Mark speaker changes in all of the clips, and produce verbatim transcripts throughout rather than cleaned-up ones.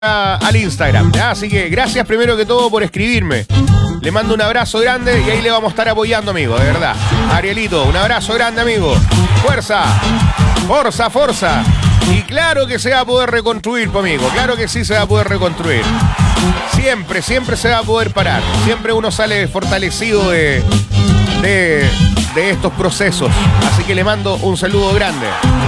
Speaker 1: al Instagram, ¿ya? Así que gracias primero que todo por escribirme. Le mando un abrazo grande y ahí le vamos a estar apoyando, amigo, de verdad. Arielito, un abrazo grande, amigo. Fuerza, fuerza, fuerza. Y claro que se va a poder reconstruir, amigo. Claro que sí se va a poder reconstruir. Siempre, siempre se va a poder parar. Siempre uno sale fortalecido de, de, de estos procesos. Así que le mando un saludo grande.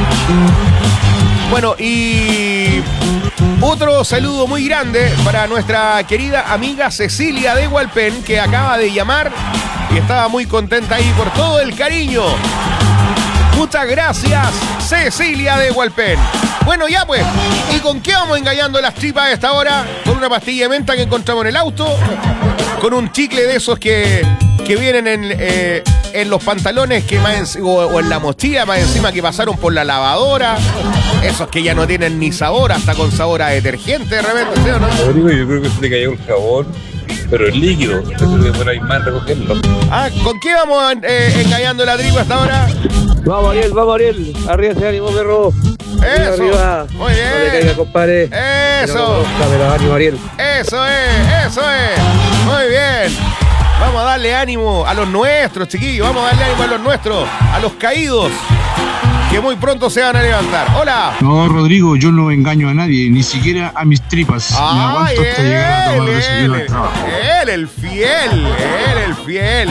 Speaker 1: Bueno, y otro saludo muy grande para nuestra querida amiga Cecilia de Hualpén, que acaba de llamar y estaba muy contenta ahí por todo el cariño. Muchas gracias, Cecilia de Hualpén. Bueno, ya pues, ¿y con qué vamos engañando las tripas a esta hora? Con una pastilla de menta que encontramos en el auto, con un chicle de esos que, que vienen en, eh, en los pantalones que más en, o, o en la mochila más encima que pasaron por la lavadora, esos que ya no tienen ni sabor, hasta con sabor a detergente de repente, ¿sí o no?
Speaker 2: Rodrigo, yo creo que se te cayó el jabón, pero es líquido, entonces demora ahí más recogerlo.
Speaker 1: Ah, ¿con qué vamos eh, engañando la tripa hasta ahora?
Speaker 3: Vamos, Ariel, vamos, Ariel. Arriba ese ánimo, perro.
Speaker 1: Eso.
Speaker 3: Arriba.
Speaker 1: Muy bien.
Speaker 3: No le caiga, compadre.
Speaker 1: Eso.
Speaker 3: No conozca, pero ánimo, Ariel.
Speaker 1: Eso es, eso es. Muy bien. Vamos a darle ánimo a los nuestros, chiquillos. Vamos a darle ánimo a los nuestros, a los caídos, que muy pronto se van a levantar. Hola.
Speaker 4: No, Rodrigo, yo no engaño a nadie, ni siquiera a mis tripas.
Speaker 1: Ay,
Speaker 4: Me aguanto hasta
Speaker 1: él,
Speaker 4: llegar a tomar
Speaker 1: él,
Speaker 4: desayuno al trabajo.
Speaker 1: él, el fiel, él, el fiel.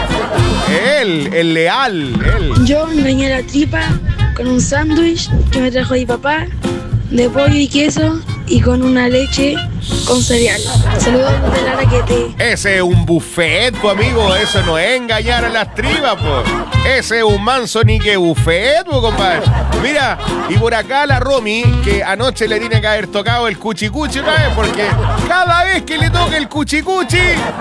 Speaker 1: Él, el leal, él.
Speaker 5: Yo engañé a la tripa con un sándwich que me trajo mi papá de pollo y queso y con una leche con cereal. Saludos de la Raquete.
Speaker 1: Ese es un buffet, pues, amigo. Eso no es engañar a las tripas, pues. Ese es un manso ni que buffet, pues, compadre. Mira, y por acá la Romy, que anoche le tiene que haber tocado el cuchicuchi otra vez, porque cada vez que le toca el cuchicuchi,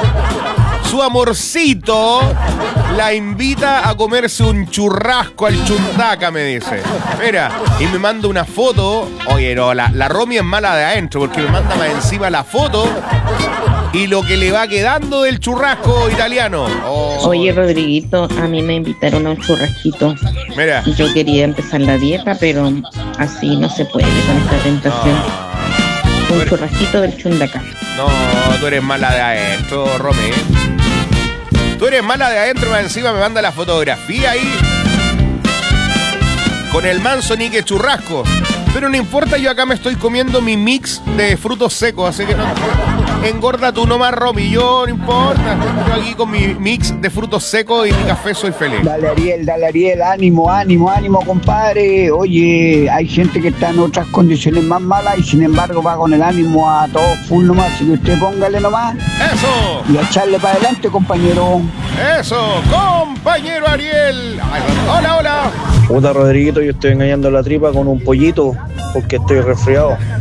Speaker 1: su amorcito la invita a comerse un churrasco al chundaca, me dice. Mira, y me manda una foto. Oye, no, la, la Romy es mala de adentro, porque me manda más encima la foto y lo que le va quedando del churrasco italiano. Oh.
Speaker 6: Oye, Rodriguito, a mí me invitaron a un churrasquito.
Speaker 1: Mira.
Speaker 6: Yo quería empezar la dieta, pero así no se puede con esta tentación.
Speaker 1: No.
Speaker 6: Un
Speaker 1: Eres...
Speaker 6: churrasquito del chundaca.
Speaker 1: No, tú eres mala de adentro, Romy. Tú eres mala de adentro, más encima me manda la fotografía ahí con el manso nique churrasco. Pero no importa, yo acá me estoy comiendo mi mix de frutos secos, así que no, engorda tú nomás, Romy, yo no importa. Yo aquí con mi mix de frutos secos y mi café soy feliz.
Speaker 7: Dale, Ariel, dale, Ariel, ánimo, ánimo, ánimo, compadre. Oye, hay gente que está en otras condiciones más malas y sin embargo va con el ánimo a todo full nomás, así que usted póngale nomás.
Speaker 1: ¡Eso!
Speaker 7: Y a echarle para adelante, compañero.
Speaker 1: ¡Eso! ¡Compañero Ariel! Ay, hola, hola.
Speaker 3: Puta, Rodriguito, yo estoy engañando a la tripa con un pollito porque estoy resfriado.